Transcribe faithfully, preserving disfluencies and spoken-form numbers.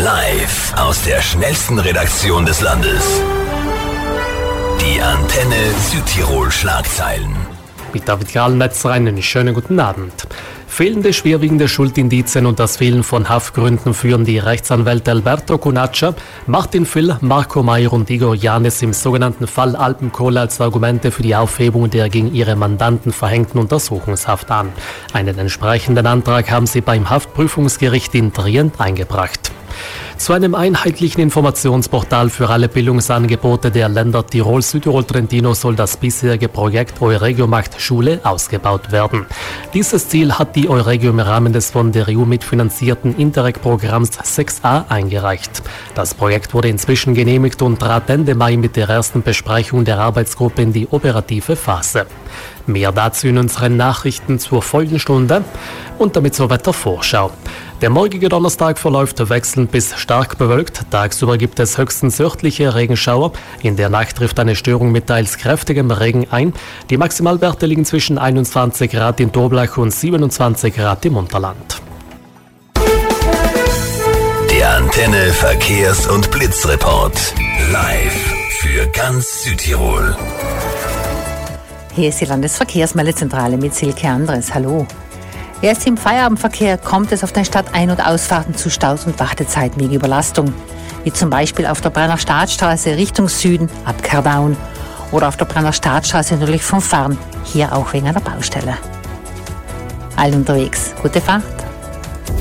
Live aus der schnellsten Redaktion des Landes. Die Antenne Südtirol Schlagzeilen. Mit David Grahlnetzer einen schönen guten Abend. Fehlende schwerwiegende Schuldindizien und das Fehlen von Haftgründen führen die Rechtsanwälte Alberto Conaccia, Martin Vill, Marco Meyer und Igor Janis im sogenannten Fall Alpenkohle als Argumente für die Aufhebung der gegen ihre Mandanten verhängten Untersuchungshaft an. Einen entsprechenden Antrag haben sie beim Haftprüfungsgericht in Trient eingebracht. Zu einem einheitlichen Informationsportal für alle Bildungsangebote der Länder Tirol, Südtirol, Trentino soll das bisherige Projekt Euregio macht Schule ausgebaut werden. Dieses Ziel hat die Euregio im Rahmen des von der E U mitfinanzierten Interreg-Programms sechs a eingereicht. Das Projekt wurde inzwischen genehmigt und trat Ende Mai mit der ersten Besprechung der Arbeitsgruppe in die operative Phase. Mehr dazu in unseren Nachrichten zur Folgenstunde und damit zur Wettervorschau. Der morgige Donnerstag verläuft wechselnd bis stark bewölkt. Tagsüber gibt es höchstens örtliche Regenschauer. In der Nacht trifft eine Störung mit teils kräftigem Regen ein. Die Maximalwerte liegen zwischen einundzwanzig Grad in Toblach und siebenundzwanzig Grad im Unterland. Der Antenne Verkehrs- und Blitzreport. Live für ganz Südtirol. Hier ist die Landesverkehrsmeldezentrale mit Silke Andres. Hallo. Erst im Feierabendverkehr kommt es auf den Stadtein- und Ausfahrten zu Staus und Wartezeiten wegen Überlastung, wie zum Beispiel auf der Brenner Staatsstraße Richtung Süden ab Kerdaun oder auf der Brenner Staatsstraße natürlich von Farn, hier auch wegen einer Baustelle. Allen unterwegs, gute Fahrt.